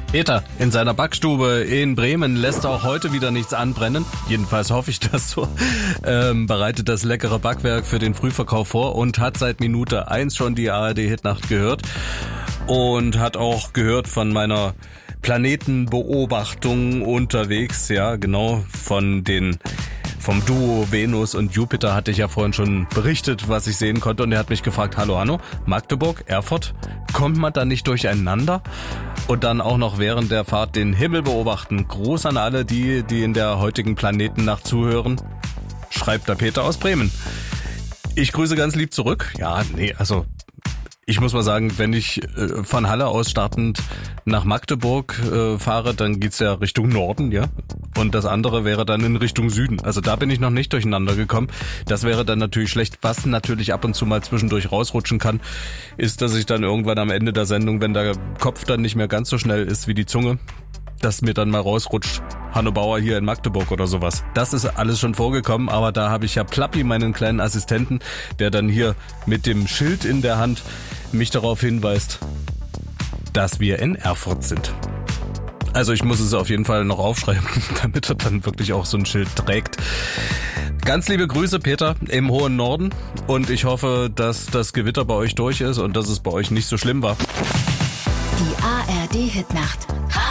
Peter in seiner Backstube in Bremen lässt auch heute wieder nichts anbrennen. Jedenfalls hoffe ich das so. Bereitet das leckere Backwerk für den Frühverkauf vor und hat seit Minute 1 schon die ARD-Hitnacht gehört. Und hat auch gehört von meiner Planetenbeobachtung unterwegs. Ja, genau, vom Duo Venus und Jupiter hatte ich ja vorhin schon berichtet, was ich sehen konnte. Und er hat mich gefragt, hallo Hanno, Magdeburg, Erfurt, kommt man da nicht durcheinander? Und dann auch noch während der Fahrt den Himmel beobachten. Gruß an alle, die in der heutigen Planetennacht zuhören. Schreibt der Peter aus Bremen. Ich grüße ganz lieb zurück. Ja, ich muss mal sagen, wenn ich von Halle aus startend nach Magdeburg fahre, dann geht's ja Richtung Norden, ja. Und das andere wäre dann in Richtung Süden. Also da bin ich noch nicht durcheinander gekommen. Das wäre dann natürlich schlecht. Was natürlich ab und zu mal zwischendurch rausrutschen kann, ist, dass ich dann irgendwann am Ende der Sendung, wenn der Kopf dann nicht mehr ganz so schnell ist wie die Zunge, dass mir dann mal rausrutscht, Hanno Bauer hier in Magdeburg oder sowas. Das ist alles schon vorgekommen, aber da habe ich ja Plappi, meinen kleinen Assistenten, der dann hier mit dem Schild in der Hand mich darauf hinweist, dass wir in Erfurt sind. Also ich muss es auf jeden Fall noch aufschreiben, damit er dann wirklich auch so ein Schild trägt. Ganz liebe Grüße, Peter, im hohen Norden. Und ich hoffe, dass das Gewitter bei euch durch ist und dass es bei euch nicht so schlimm war. Die ARD-Hitnacht.